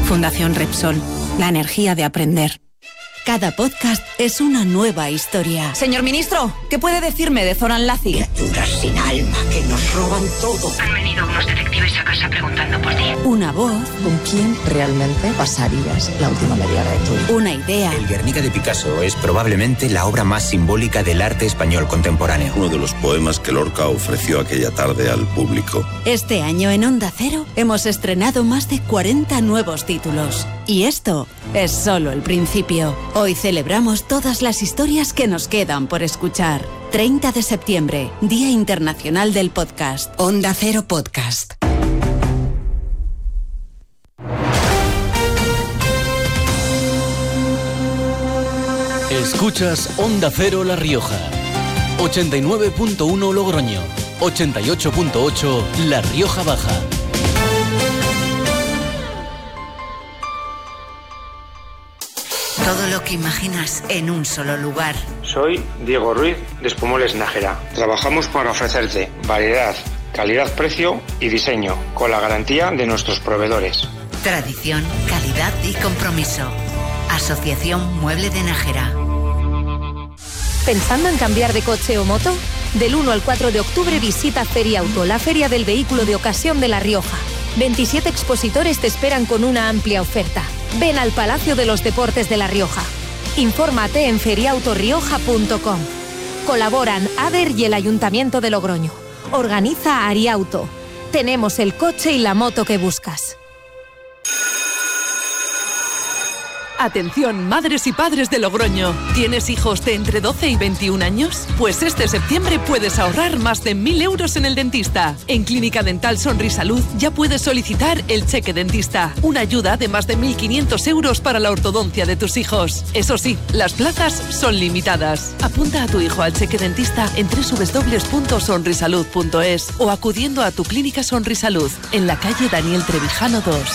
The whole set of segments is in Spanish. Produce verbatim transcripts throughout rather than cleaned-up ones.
Fundación Repsol, la energía de aprender. Cada podcast es una nueva historia. Señor ministro, ¿qué puede decirme de Zoran Laci? Criaturas sin alma que nos roban todo. Han venido unos detectives a casa preguntando por ti. Una voz. ¿Con quién realmente pasarías la última media hora de tu vida? Una idea. El Guernica de Picasso es probablemente la obra más simbólica del arte español contemporáneo. Uno de los poemas que Lorca ofreció aquella tarde al público. Este año en Onda Cero hemos estrenado más de cuarenta nuevos títulos. Y esto es solo el principio. Hoy celebramos todas las historias que nos quedan por escuchar. treinta de septiembre, Día Internacional del Podcast. Onda Cero Podcast. Escuchas Onda Cero La Rioja. ochenta y nueve punto uno Logroño. ochenta y ocho punto ocho La Rioja Baja. Todo lo que imaginas en un solo lugar. Soy Diego Ruiz de Espumoles Nájera. Trabajamos para ofrecerte variedad, calidad-precio y diseño, con la garantía de nuestros proveedores. Tradición, calidad y compromiso. Asociación Mueble de Nájera. ¿Pensando en cambiar de coche o moto? Del uno al cuatro de octubre visita Feriauto, la feria del vehículo de ocasión de La Rioja. veintisiete expositores te esperan con una amplia oferta. Ven al Palacio de los Deportes de La Rioja. Infórmate en feriautorioja punto com. Colaboran ADER y el Ayuntamiento de Logroño. Organiza Ariauto. Tenemos el coche y la moto que buscas. Atención, madres y padres de Logroño. ¿Tienes hijos de entre doce y veintiún años? Pues este septiembre puedes ahorrar más de mil euros en el dentista. En Clínica Dental Sonrisalud ya puedes solicitar el cheque dentista, una ayuda de más de mil quinientos euros para la ortodoncia de tus hijos. Eso sí, las plazas son limitadas. Apunta a tu hijo al cheque dentista en doble u doble u doble u punto sonrisalud punto es o acudiendo a tu clínica Sonrisalud en la calle Daniel Trevijano dos.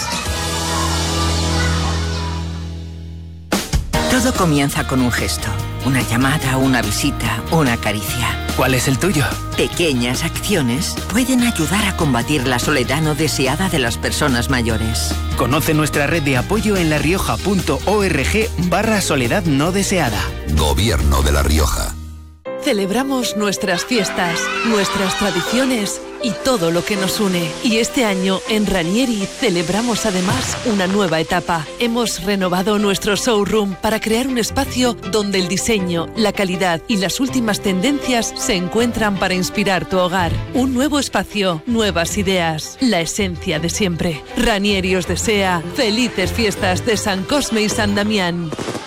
Todo comienza con un gesto, una llamada, una visita, una caricia. ¿Cuál es el tuyo? Pequeñas acciones pueden ayudar a combatir la soledad no deseada de las personas mayores. Conoce nuestra red de apoyo en larioja punto org barra soledad no deseada. Gobierno de La Rioja. Celebramos nuestras fiestas, nuestras tradiciones y todo lo que nos une. Y este año en Ranieri celebramos además una nueva etapa. Hemos renovado nuestro showroom para crear un espacio donde el diseño, la calidad y las últimas tendencias se encuentran para inspirar tu hogar. Un nuevo espacio, nuevas ideas, la esencia de siempre. Ranieri os desea felices fiestas de San Cosme y San Damián.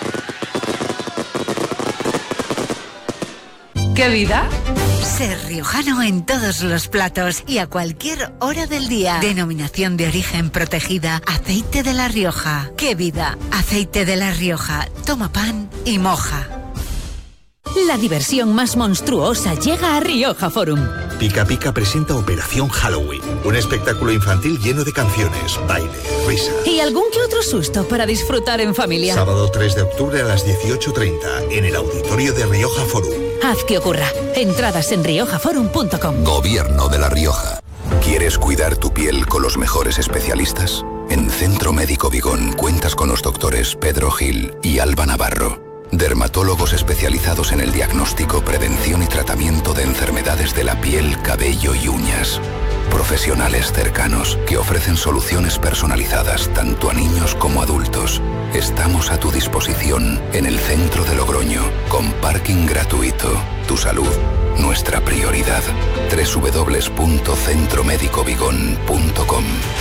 ¿Qué vida? Ser riojano en todos los platos y a cualquier hora del día. Denominación de origen protegida, Aceite de La Rioja. ¡Qué vida! Aceite de La Rioja. Toma pan y moja. La diversión más monstruosa llega a Rioja Forum. Pica Pica presenta Operación Halloween, un espectáculo infantil lleno de canciones, baile, risa. Y algún que otro susto para disfrutar en familia. Sábado tres de octubre a las dieciocho treinta en el auditorio de Rioja Forum. Haz que ocurra. Entradas en rioja forum punto com. Gobierno de La Rioja. ¿Quieres cuidar tu piel con los mejores especialistas? En Centro Médico Vigón cuentas con los doctores Pedro Gil y Alba Navarro. Dermatólogos especializados en el diagnóstico, prevención y tratamiento de enfermedades de la piel, cabello y uñas. Profesionales cercanos que ofrecen soluciones personalizadas tanto a niños como a adultos. Estamos a tu disposición en el centro de Logroño, con parking gratuito. Tu salud, nuestra prioridad. doble u doble u doble u punto centro médico vigón punto com.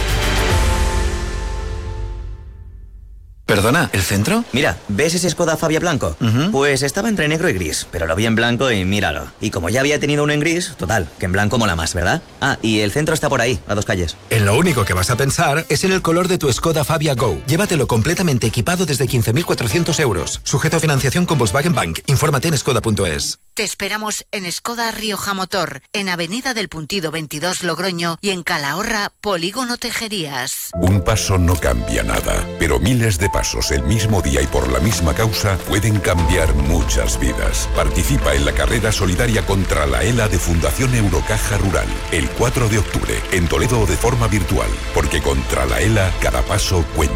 Perdona, ¿el centro? Mira, ¿ves ese Skoda Fabia blanco? Uh-huh. Pues estaba entre negro y gris, pero lo vi en blanco y míralo. Y como ya había tenido uno en gris, total, que en blanco mola más, ¿verdad? Ah, y el centro está por ahí, a dos calles. En lo único que vas a pensar es en el color de tu Skoda Fabia Go. Llévatelo completamente equipado desde quince mil cuatrocientos euros. Sujeto a financiación con Volkswagen Bank. Infórmate en skoda punto es. Te esperamos en Skoda Rioja Motor, en Avenida del Puntido veintidós Logroño y en Calahorra, Polígono Tejerías. Un paso no cambia nada, pero miles de pasos el mismo día y por la misma causa pueden cambiar muchas vidas. Participa en la carrera solidaria contra la ELA de Fundación Eurocaja Rural, el cuatro de octubre, en Toledo o de forma virtual, porque contra la ELA cada paso cuenta.